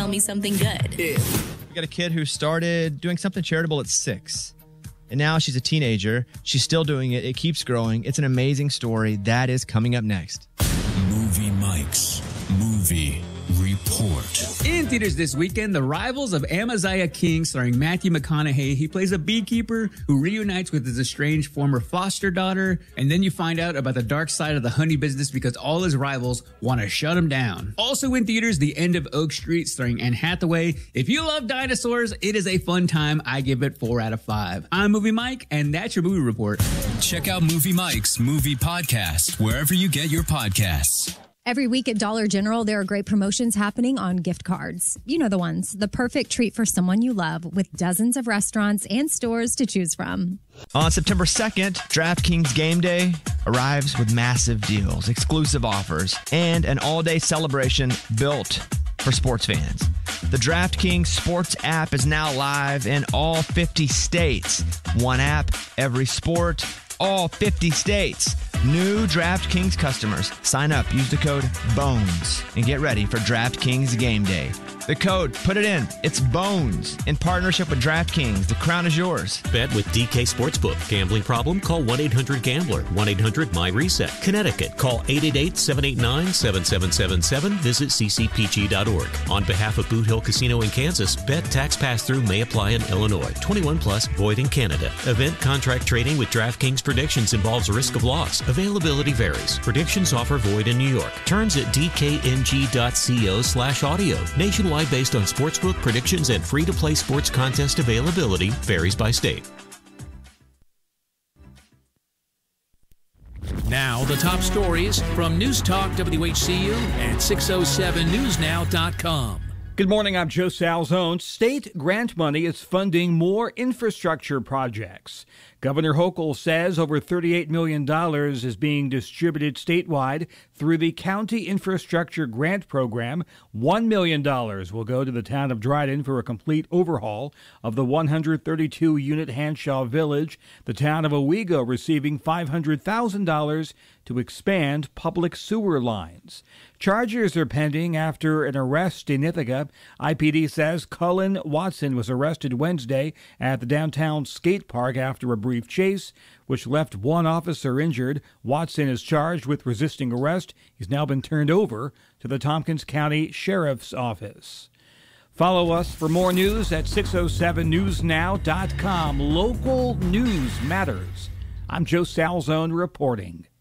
tell me something good. We got a kid who started doing something charitable at 6. And now she's a teenager. She's still doing it. It keeps growing. It's an amazing story. That is coming up next. Movie Mike's Movie Report. In theaters this weekend, The Rivals of Amaziah King, starring Matthew McConaughey. He plays a beekeeper who reunites with his estranged former foster daughter. And then you find out about the dark side of the honey business because all his rivals want to shut him down. Also in theaters, The End of Oak Street, starring Anne Hathaway. If you love dinosaurs, it is a fun time. I give it 4 out of 5. I'm Movie Mike, and that's your movie report. Check out Movie Mike's Movie Podcast wherever you get your podcasts. Every week at Dollar General, there are great promotions happening on gift cards. You know the ones, the perfect treat for someone you love, with dozens of restaurants and stores to choose from. On September 2nd, DraftKings Game Day arrives with massive deals, exclusive offers, and an all-day celebration built for sports fans. The DraftKings Sports app is now live in all 50 states. One app, every sport, all 50 states. New DraftKings customers, sign up, use the code BONES, and get ready for DraftKings Game Day. The code, put it in, it's BONES. In partnership with DraftKings, the crown is yours. Bet with DK Sportsbook. Gambling problem? Call 1-800-GAMBLER. 1-800-MY-RESET. Connecticut. Call 888-789-7777. Visit ccpg.org. On behalf of Boot Hill Casino in Kansas, bet tax pass-through may apply in Illinois. 21 plus, void in Canada. Event contract trading with DraftKings predictions involves risk of loss. Availability varies. Predictions offer void in New York. Terms at dkng.co/audio. Nationwide based on sportsbook predictions and free-to-play sports contest availability varies by state. Now, the top stories from News Talk WHCU and 607newsnow.com. Good morning, I'm Joe Salzone. State grant money is funding more infrastructure projects. Governor Hochul says over $38 million is being distributed statewide through the County Infrastructure Grant Program. $1 million will go to the town of Dryden for a complete overhaul of the 132-unit Hanshaw Village. The town of Owego receiving $500,000 to expand public sewer lines. Charges are pending after an arrest in Ithaca. IPD says Cullen Watson was arrested Wednesday at the downtown skate park after a brief chase, which left one officer injured. Watson is charged with resisting arrest. He's now been turned over to the Tompkins County Sheriff's Office. Follow us for more news at 607newsnow.com. Local news matters. I'm Joe Salzone reporting.